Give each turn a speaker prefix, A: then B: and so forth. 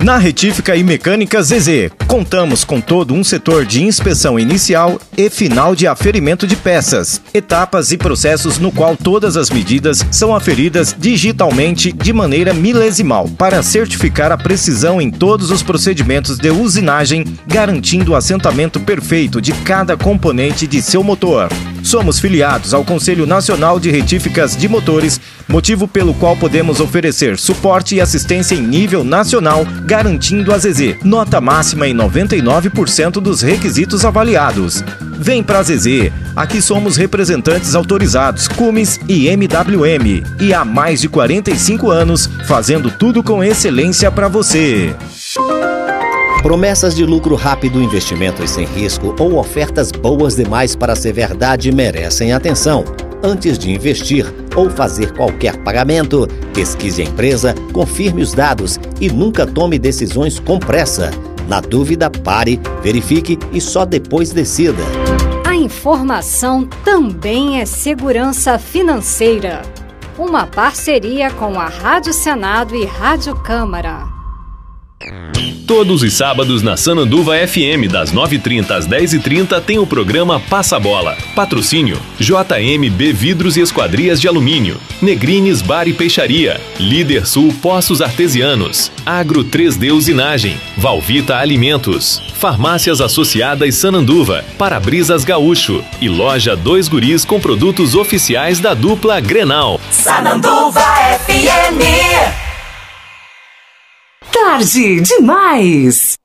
A: Na Retífica e Mecânica ZZ, contamos com todo um setor de inspeção inicial e final de aferimento de peças, etapas e processos no qual todas as medidas são aferidas digitalmente de maneira milesimal, para certificar a precisão em todos os procedimentos de usinagem, garantindo o assentamento perfeito de cada componente de seu motor. Somos filiados ao Conselho Nacional de Retíficas de Motores, motivo pelo qual podemos oferecer suporte e assistência em nível nacional, garantindo a ZZ nota máxima em 99% dos requisitos avaliados. Vem pra ZZ, aqui somos representantes autorizados Cummins e MWM e há mais de 45 anos fazendo tudo com excelência para você.
B: Promessas de lucro rápido, investimentos sem risco ou ofertas boas demais para ser verdade merecem atenção. Antes de investir ou fazer qualquer pagamento, pesquise a empresa, confirme os dados e nunca tome decisões com pressa. Na dúvida, pare, verifique e só depois decida.
C: A informação também é segurança financeira. Uma parceria com a Rádio Senado e Rádio Câmara.
D: Todos os sábados na Sananduva FM, das 9h30 às 10h30, tem o programa Passa Bola. Patrocínio: JMB Vidros e Esquadrias de Alumínio, Negrines Bar e Peixaria, Líder Sul Poços Artesianos, Agro 3D Usinagem, Valvita Alimentos, Farmácias Associadas Sananduva, Para-Brisas Gaúcho e Loja 2 Guris com produtos oficiais da dupla Grenal.
E: Sananduva FM.
F: Tarde demais!